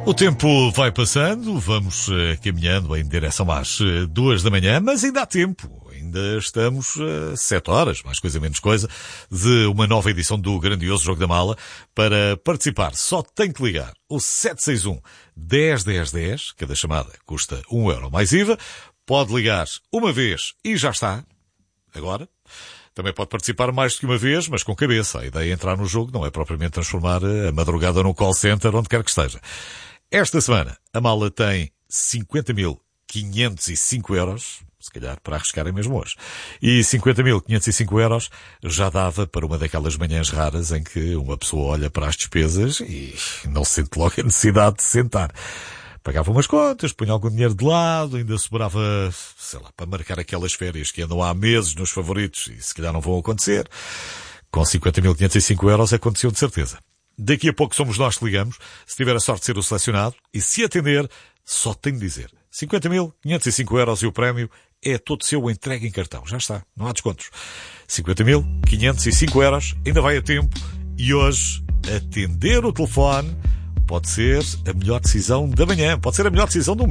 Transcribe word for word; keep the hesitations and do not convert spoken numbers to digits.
O tempo vai passando, vamos uh, caminhando em direção às uh, duas da manhã, mas ainda há tempo. Ainda estamos a uh, sete horas, mais coisa menos coisa, de uma nova edição do grandioso Jogo da Mala. Para participar, só tem que ligar o sete seis um, dez, dez, dez. Cada chamada custa um euro mais I V A. Pode ligar uma vez e já está. Agora. Também pode participar mais do que uma vez, mas com cabeça. A ideia é entrar no jogo, não é propriamente transformar a madrugada num call center, onde quer que esteja. Esta semana, a mala tem cinquenta mil quinhentos e cinco euros, se calhar para arriscarem mesmo hoje. E cinquenta mil quinhentos e cinco euros já dava para uma daquelas manhãs raras em que uma pessoa olha para as despesas e não sente logo a necessidade de sentar. Pagava umas contas, punha algum dinheiro de lado, ainda sobrava, sei lá, para marcar aquelas férias que andam há meses nos favoritos e se calhar não vão acontecer. Com cinquenta mil quinhentos e cinco euros aconteceu de certeza. Daqui a pouco somos nós que ligamos, se tiver a sorte de ser o selecionado, e se atender, só tenho de dizer. cinquenta mil quinhentos e cinco euros e o prémio é todo seu, entregue em cartão. Já está, não há descontos. cinquenta mil quinhentos e cinco euros, ainda vai a tempo, e hoje, atender o telefone pode ser a melhor decisão da manhã, pode ser a melhor decisão do